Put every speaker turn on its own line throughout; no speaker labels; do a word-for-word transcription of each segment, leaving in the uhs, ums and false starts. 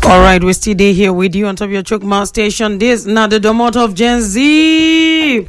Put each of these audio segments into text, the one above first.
All right, we still day here with you on top of your Chukma station. This now the Domot of Gen Z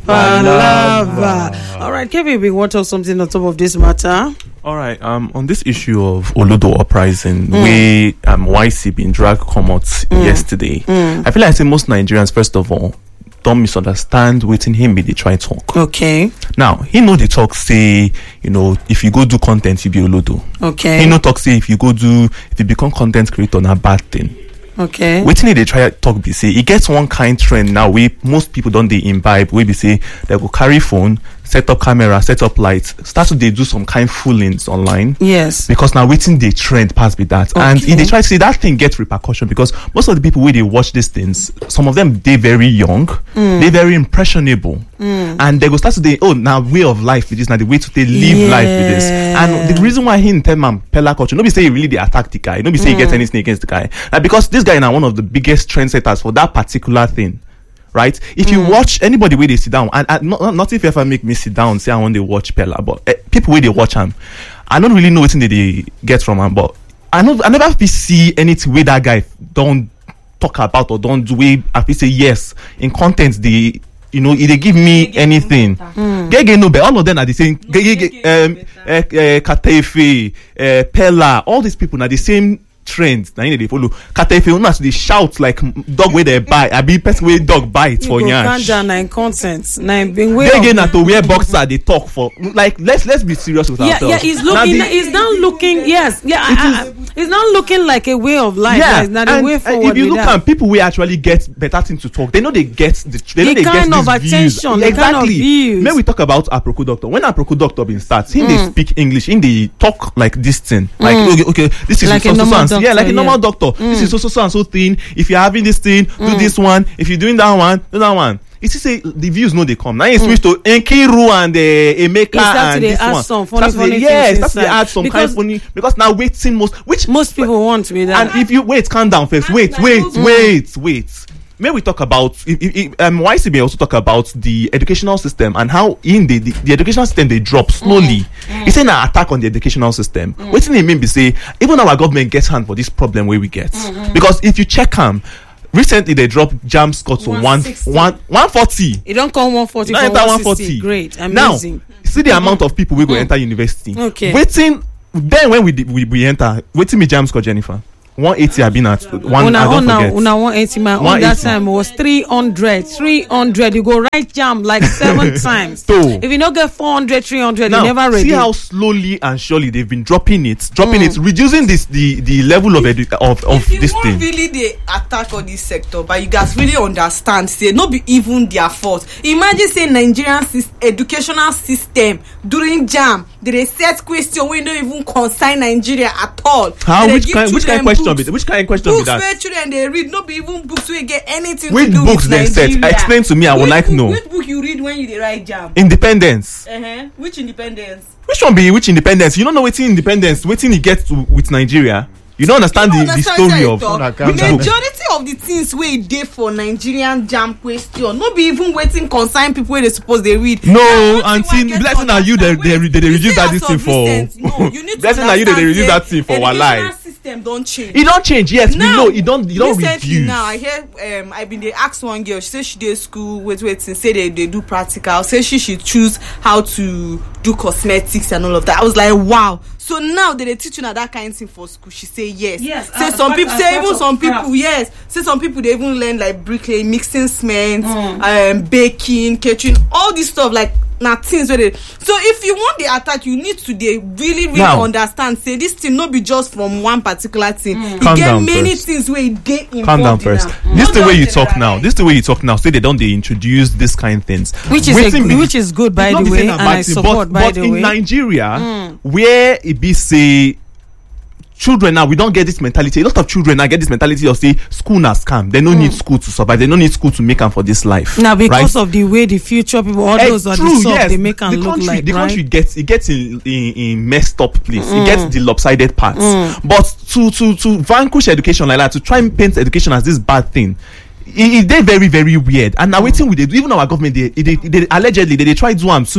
Palava. All right, Kevin, we want to talk something on top of this matter.
All right, um, on this issue of Olodo uprising, mm. we um Y C been drag come out mm. yesterday. Mm. I feel like I say most Nigerians, first of all, don't misunderstand waiting him be they try talk.
Okay.
Now, he know the talk say, you know, if you go do content, you be Olodo.
Okay.
He no talk say if you go do, if you become content creator, not bad thing.
Okay.
Waiting they try talk be say, it gets one kind trend now we most people don't they imbibe, we be say, they go carry phone, set up camera, set up lights, start to they do some kind foolings online.
Yes.
Because now waiting they trend past with that. Okay. And if they try to say that thing gets repercussion because most of the people where they watch these things, some of them they very young, mm. they very impressionable. Mm. And they go start to say, oh, now way of life with this, now the way to they live yeah. life with this. And the reason why he in tell man Pella culture, nobody say he really they attack the guy, nobody say mm. he gets anything against the guy. Now because this guy is now one of the biggest trendsetters for that particular thing. Right? If mm. you watch anybody where they sit down, and, and not, not if you ever make me sit down, say I want to watch Pella, but uh, people where they watch him, I don't really know what they get from him, but I know I never see anything where that guy don't talk about or don't do way. I feel say yes in content they. You know, if they give me Gege anything, mm. Gege no, but all of them are the same. No, Gege, um, uh, uh, Katefe, uh, Pella, all these people are the same trends. Now they follow. Katefe, una they shout like dog where they buy. I be person where dog bites for yansh.
Ganja na in content. Na being way.
Gege na to wear boxer. They talk for like let's let's be serious with
yeah,
ourselves.
Yeah, he's looking. Now he's now looking. Yes, yeah. I, I, It's not looking like a way of life.
Yeah,
it's not a way forward.
If you look at people who actually get better things to talk, they know they get the they know
the
they
kind
get
of
these
attention,
views.
the
Exactly.
kind of views.
When we talk about Aproko Doctor, when Aproko Doctor been starts, him
Mm.
they speak English, him they talk like this thing, like
Mm.
okay, okay, this is
Like
so
a
so so
normal
and so. Yeah,
doctor,
like a normal
yeah.
doctor.
Mm.
This is so so so and so thing. If you're having this thing, do
Mm.
this one. If you're doing that one, do that one. It's to say the views no they come. Now you switch to Nkiru and uh, Emeka and
they
this
add
one.
some funny,
Start to
funny
they- yes,
things
that's they
inside.
add some
Because
kind funny because now waiting most which
most people want to be that.
and if you wait, calm down first. Wait, wait,
Mm.
wait, wait. May we talk about if, if, if, um Y C may also talk about the educational system and how in the the, the educational system they drop slowly.
Mm.
It's an attack on the educational system.
Mm.
What they mean be say even our government gets hand for this problem where we get
Mm-hmm.
because if you check them. Recently, they dropped jam score to one, one, one forty.
It don't come one forty.
Now enter one forty.
Great, amazing.
Now, see the amount of people we go
Mm.
enter university.
Okay.
Waiting, then when we di- we, we enter, waiting me jam score, Jennifer. one eighty I've been at one.
Una,
I don't
una,
forget.
una one eighty man. On that time it was three hundred. three hundred. You go right jam like seven times.
So,
if you don't get four hundred, three hundred,
now,
you never ready.
see how slowly and surely they've been dropping it, dropping
Mm.
it, reducing this the the level of edu- of of
if you
this
want
thing.
really they attack on this sector, but you guys really understand, say no be even their fault. Imagine say Nigerian sys- educational system during jam, they set question we don't even concern Nigeria at all.
How
They
which
give
kind which kind
children
of question
books.
be that? Which kind of question
Books
be that?
where children they read, no be even books we get anything
Which
to do
books
with
they set?
Nigeria.
Explain to me. I would
Which
like
book,
know.
Which book you read when you dey write jam?
Independence.
Uh-huh. Which independence?
Which one be which independence? You don't know waiting independence. Waiting it gets to, with Nigeria. You don't understand
You
the,
don't
the
understand
story
how
of
you talk.
which
The
book?
majority of the things wey dey for Nigerian jam question no be even waiting concern people wey dey suppose dey read.
No, auntie, blessing are you they they they they reduce that this thing for.
No, you need to
Blessing are you they they reduce that thing for our
educational
life.
system don change.
It don't change. Yes, we
Now,
know it don't. It don't
recently
reduce.
now I hear um I been dey ask one girl, she say she dey school wait wait say they they do practical, say she should choose how to do cosmetics and all of that. I was like wow. So now they dey teach you na that kind of thing for school. She say yes.
Yes,
Say
as
some
part-
people
as
say
part
even
of
some people
craft.
yes. Say some people they even learn like bricklaying, mixing cement,
Mm.
um baking, catering, all this stuff like na things where they. So if you want the attack, you need to dey really really
Now-
understand. Say this thing no be just from one particular thing. Mm.
Calm
You get
down
many
first.
things where you dey involved
Calm down
in
first.
am.
This
No
the way you
just
talk now.
generalize.
This the way you talk now. Say they don't they introduce this kind of things.
which is a,
Waiting be-
which is good by
It's not
the
be
way,
saying
and
a bad
I
thing,
support
but,
by
but
the
in
way.
Nigeria,
Mm.
where it be say children now we don't get this mentality. A lot of children now get this mentality of say school na scam. They don't need school to survive. They don't need school to make them for this life.
Now because
right?
of the way the future people, all
Eh,
those are
true,
the stuff
yes.
they make and
the
look
country,
like,
the
right?
country gets it gets in, in in messed up place. It gets the lopsided parts. But to to to vanquish education like that, to try and paint education as this bad thing. It, it they very very weird. And now waiting with it, even our government they, they, they allegedly they, they try do am too.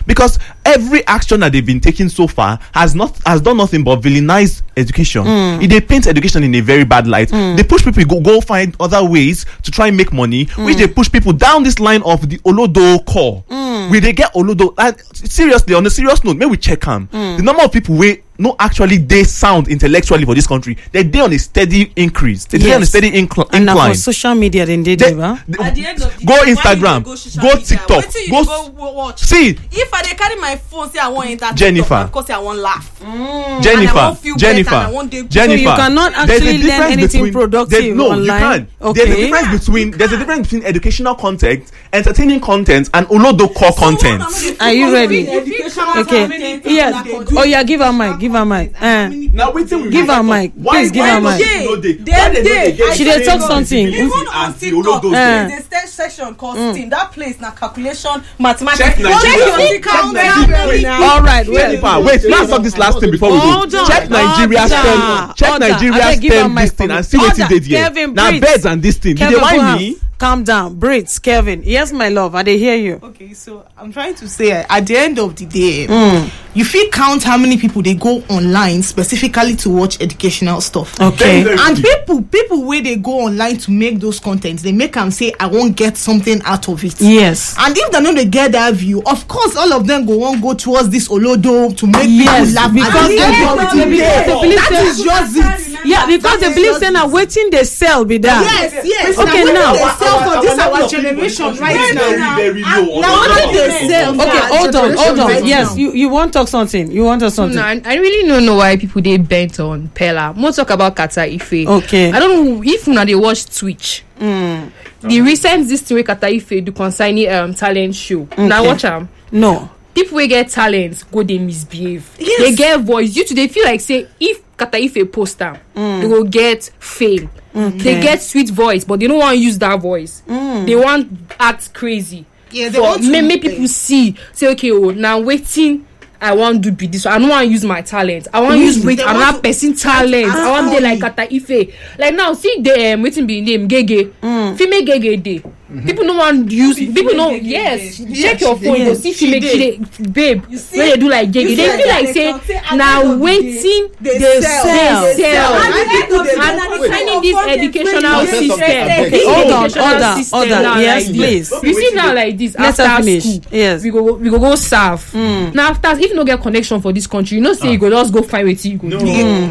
because every action that they've been taking so far has not has done nothing but villainize education. Mm. They paint education in a very bad light. Mm. They push people go go find other ways to try and make money, mm. which they push people down this line of the Olodo core. Mm. Where they get Olodo. And seriously, on a serious note, may we check them. Mm. The number of people where no actually they sound intellectually for this country, they're they on a steady increase. They're yes. on a steady incl-
and
incline.
And for social media, then they, they, they,
At the end of the
go
day,
Instagram,
go,
go TikTok,
go,
go,
go watch.
See,
if I they carry my phone, say I want enter
Jennifer,
because I want laugh.
Mm. Jennifer, Jennifer, Jennifer.
So you cannot actually learn anything between, productive
no,
online.
You can.
Okay.
There's a difference between there's a difference between educational content, entertaining content, and Olodo core so content.
Are you ready? Okay. Yes. Oh yeah, give her mic. Give her mic. Uh,
now wait till we
give her mic. Please give her mic. She dey talk something.
Even on TikTok, there's a section called STEAM. That place na calculation, mathematics.
All right. Wait. Wait. Let's talk this last thing before we go. Check Nigeria STEM. Check Nigeria STEM this thing and see what it did here. Now beds and this thing. Did they whine me?
Calm down, Brits, Kevin. Yes, my love. I they hear you.
Okay, so I'm trying to say uh, at the end of the day, mm. you feel count how many people they go online specifically to watch educational stuff.
Okay,
very, very and deep. people people where they go online to make those contents, they make them say I won't get something out of it.
Yes,
and if they know they get that view, of course, all of them go on go towards this Olodo to make
yes,
people laugh.
Because
the
they, they, they, they believe
that is just it.
Yeah, because they believe saying that waiting they sell be that.
Yes, yes.
Okay, now.
For this our generation right now.
Very, very low.
Now what did they say?
Okay, hold on, hold on. Right yes, now. you you want to talk something? You want to talk something?
No, I, I really don't know why people they bent on Pella. More talk about Kata Ife.
Okay.
I don't know if now they watch Twitch. Mm. The recent this thing Kata Ife do concerning um talent show. Okay. Now watch them.
No.
People will get talents, go they misbehave.
Yes.
They get voice. You two they feel like say if Kata Ife post them, mm. they will get fame. Okay. They get sweet voice, but they don't want to use that voice. Mm. They want act crazy.
Yeah, they want to
make, make people see. Say, okay, oh, now waiting. I want to be this. I don't want to use my talent. I want to use wait another person talent. I want to be like Kata Ife. Like now, see the um, waiting be name Gege. Mm. Female Gege day. Mm-hmm. People don't want to use. People know. Yes, check yes, your phone. You see female Gege, babe. You see, when they do like Gege, they feel like say now waiting. They sell. They sell. And finding this educational system.
Okay, hold on, order, order. Yes, please.
You see now like this. After school,
yes,
we go we go go serve. Now after if you no get connection for this country, you know say you go just go find wetin you go do.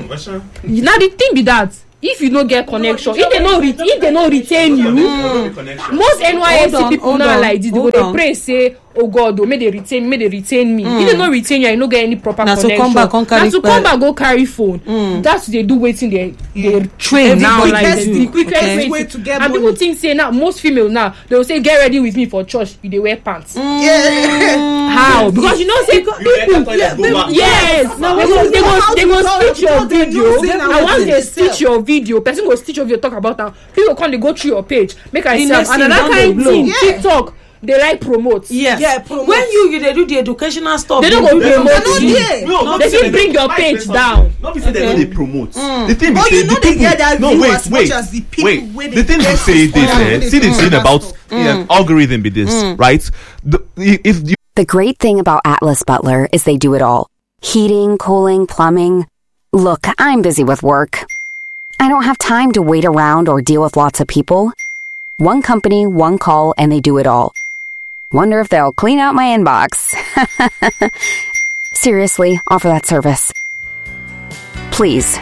Now the thing be that. If you don't get connection, if they not re- if they not retain you, mm. most N Y S C people now like this, they go they pray say, oh God, oh, may they retain, may they retain me. Mm. If they not retain you, I no get any proper now connection.
To come back,
now to come back, go carry phone. Mm. That's what they do waiting. They they train now like this. The quickest okay. way to get. And money. People think say now most female now they will say get ready with me for church. They wear pants.
Mm. Yeah.
How? Because you know say people. Yeah, yes. Now they go they go they go stitch your video. I want to stitch your video. Video person go stitch your video talk about that people come they go through your page make I sell and another kind of thing yeah. TikTok they like promote
yes
yeah promote.
When you you they do the educational stuff
they don't go promote
you
no, no they can bring your page down
not be say they know they promote
mm.
the thing
but
be
you know
the
they
people,
get that
no
view
wait
as
wait
much as the people
wait the thing they say this eh see the thing about yeah, algorithm be this right the if you
the great thing about Atlas Butler is they do it all heating cooling plumbing look I'm busy with work I don't have time to wait around or deal with lots of people. One company, one call, and they do it all. Wonder if they'll clean out my inbox. Seriously, offer that service. Please.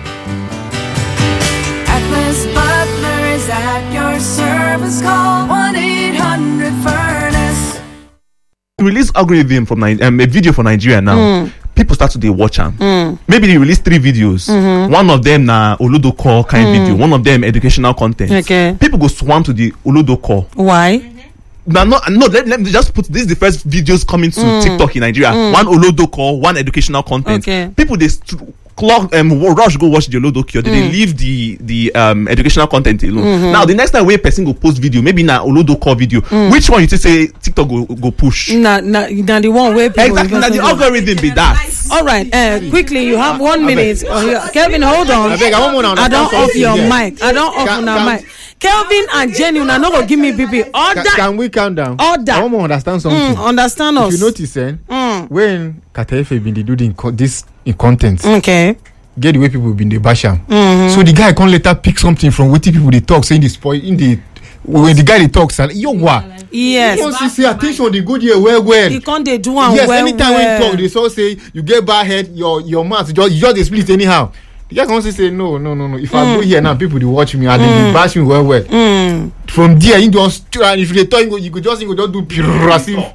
Atlas Butler is at your service. Call one eight hundred furnace.
Release algorithm from um, a video for Nigeria now. Mm. People start to they watch them. Mm. Maybe they release three videos. Mm-hmm. One of them na Olodo core kind mm. video. One of them educational content.
Okay.
People go swarm to the Olodo core.
Why?
Mm-hmm. Now, no, no. Let, let me just put this. Is the first videos coming to mm. TikTok in Nigeria. Mm. One Olodo core, one educational content. Okay. People they st- clock um rush go watch the Olodo core. Mm. They leave the the um educational content alone. Mm-hmm. Now the next time where person go post video, maybe na Olodo core video. Mm. Which one you think say TikTok go go push?
Na na na the one where people
exactly. Now the algorithm be that.
All right. Uh, quickly, you have one minute. Oh, Kevin, hold on. I, beg, I, I don't off your mic. I don't off your mic. Kelvin and Jenny, una no go give me B B. Order.
Can, can we calm down?
Order.
I want to understand something.
Mm, understand us.
If you notice, eh,
Mm.
when Kataefe been they do the in co- this in content,
Okay.
get the way people been they bash am.
Mm-hmm.
So the guy can't later pick something from what people they talk, saying the spoil in the when the guy they talks, and yo what?
Yes.
Once you say attention, they go there well well.
You can't they do am
Yes,
well,
anytime
well.
when you talk, they so say you get bad head, your your mouth you just you just dey split anyhow. The guy can say no, no, no, no. If I go here now, people they watch me and they bash me well well.
Mm.
From there, you just and if they talk, you go, you go just you go just do pure as if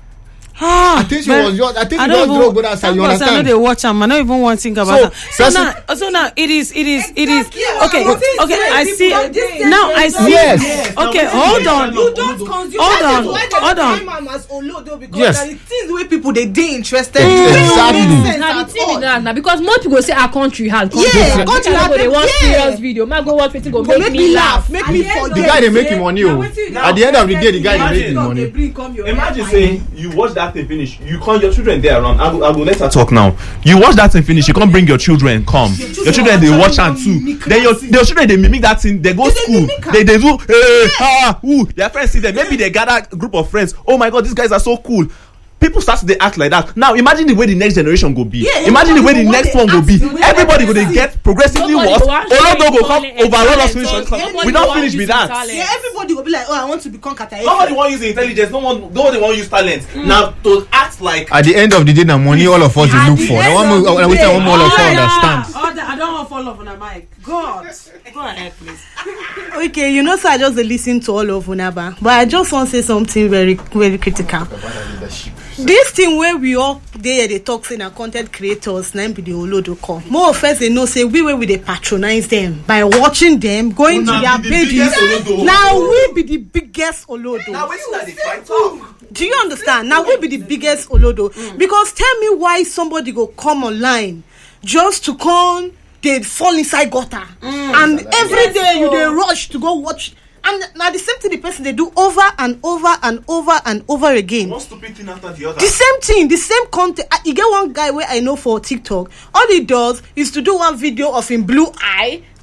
Ah,
attention
but
was just I think
I
you
don't
don't
even,
draw good outside. You
I know
understand?
they watch them. I don't even want to think about
So,
that. So
person-
now, so now it is, it is, it is.
Exactly.
Okay,
What is
okay.
it?
I
People
see.
are just
Now I
saying
see.
Yes.
Okay, hold on.
You don't consume.
Hold on, hold on.
Because
Yes.
there are things the way people they dey interested.
Mm.
It don't
Exactly.
make sense
Now the
at
thing
all.
is that now because most people say our country hard. Country
Yeah,
hard.
country
People
hard,
They want
yeah.
serious video. Man go watch wetin go
Go
make me laugh.
make me
The
forget.
guy they making money. Oh. At the end of the day, the guy they making money.
Imagine saying you watch that thing finish, you call your children there around. I go, I go let her talk now. You watch that thing finish, you can't bring your children. Come, your children they watch and too. Then your your children they mimic that thing. They go school. They they do hey ah ooh. Their friends see them. Maybe they gather a group of friends. Oh my God, these guys are so cool. People start to they act like that. Now imagine the way the next generation go be.
Yeah,
imagine the way the
everybody
next
go
one go
act
be.
the way
Everybody
they
go they
see.
get progressively
Nobody
worse.
go want
Olodo
show
go
you
come
talent,
overrun us
talent,
finish.
talent. Nobody
We don't
want
finish
use
with
your
that.
talent.
Yeah, everybody will be like, oh, I want to become Kataefe.
Nobody want use the intelligence. No one, nobody want use talent. Now to act like.
At the end of the day, now money all of us they look for. Now one more, I wish I want more of us understand.
Order. I don't want to fall off on a mic. God, go ahead, please.
Okay, you know, so I just dey listen to all of Unaba, but I just want to say something very, very critical. This thing where we all they they talk saying our content creators, name be the Olodo come. More of us they know say we where we they patronize them by watching them, going
Oh,
to
now
their
be the
pages.
biggest Olodo.
Now we be the biggest Olodo.
Now wait till they fight talk.
Do you understand? Now we be the biggest Olodo. Because tell me why somebody go come online just to come they fall inside gutter. And every day you they rush to go watch. And now the same thing the person they do over and over and over and over again.
One stupid thing after the other.
The same thing, the same content. Uh, you get one guy where I know for TikTok. All he does is to do one video of him blue eye.